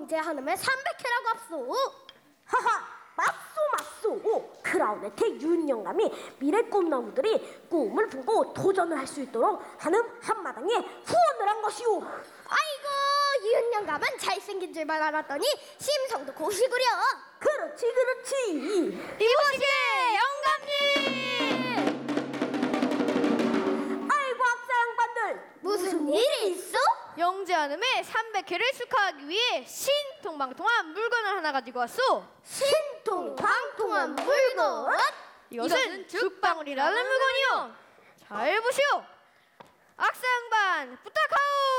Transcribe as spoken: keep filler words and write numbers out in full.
영재 한음의 삼백 회라고 합소. 하하, 맞소 맞소. 크라운의 대윤 영감이 미래 꿈나무들이 꿈을 품고 도전을 할 수 있도록 한음 한마당에 후원을 한 것이오. 아이고, 이윤 영감은 잘생긴 줄만 알았더니 심성도 고시구려. 그렇지 그렇지. 이보시게 영감님. 아이고 악사 양반들, 무슨 일이 있어? 영재 한음의 삼백 회를 축하하기 위해 신통방통한 물건을 하나 가지고 왔소. 신통방통한 물건? 이것은 죽방울이라는 물건이요. 잘 보시오. 악사 양반 부탁하오.